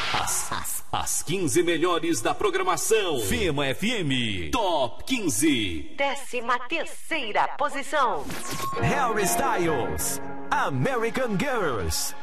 As 15 melhores da programação. Fema FM Top 15. 13ª posição. Harry Styles, American Girls.